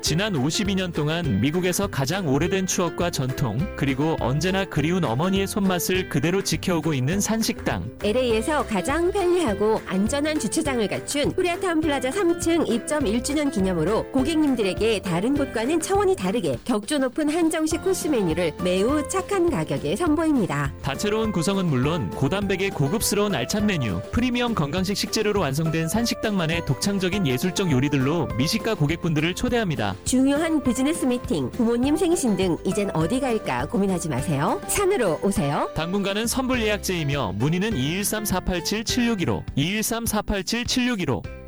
지난 52년 동안 미국에서 가장 오래된 추억과 전통, 그리고 언제나 그리운 어머니의 손맛을 그대로 지켜오고 있는 산식당. LA에서 가장 편리하고 안전한 주차장을 갖춘 코리아타운 플라자 3층 입점 1주년 기념으로 고객님들에게 다른 곳과는 차원이 다르게 격조 높은 한정식 코스 메뉴를 매우 착한 가격에 선보입니다. 다채로운 구성은 물론 고단백의 고급스러운 알찬 메뉴, 프리미엄 건강식 식재료로 완성된 산식당만의 독창적인 예술적 요리들로 미식가 고객분들을 초대합니다. 중요한 비즈니스 미팅, 부모님 생신 등 이젠 어디 갈까 고민하지 마세요. 산으로 오세요. 당분간은 선불 예약제이며 문의는 213-487-7615, 213-487-7615.